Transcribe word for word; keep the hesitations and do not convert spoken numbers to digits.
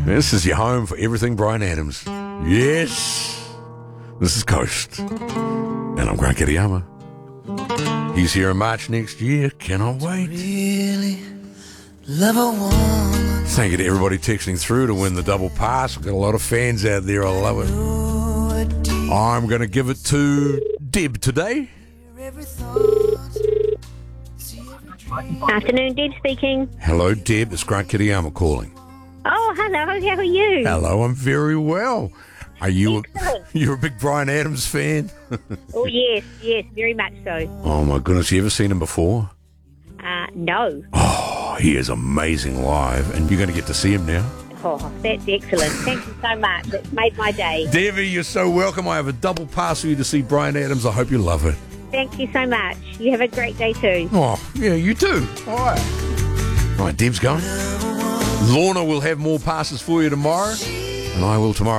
This is your home for everything Bryan Adams. Yes, this is Coast. And I'm Grant Kiriyama. He's here in March next year. Cannot wait. Really love a woman. Thank you to everybody texting through to win the double pass. We've got a lot of fans out there. I love it. I'm going to give it to Deb today. Afternoon, Deb speaking. Hello, Deb. It's Grant Kiriyama calling. Oh, hello. How are you? Hello, I'm very well. Are you a, Excellent. you're a big Bryan Adams fan? Oh, yes, yes, very much so. Oh, my goodness. You ever seen him before? Uh, no. Oh, he is amazing live, and you're going to get to see him now. Oh, that's excellent. Thank you so much. It's made my day. Debbie, you're so welcome. I have a double pass for you to see Bryan Adams. I hope you love it. Thank you so much. You have a great day too. Oh, yeah, you too. All right. All right, Deb's going. Lorna will have more passes for you tomorrow, and I will tomorrow.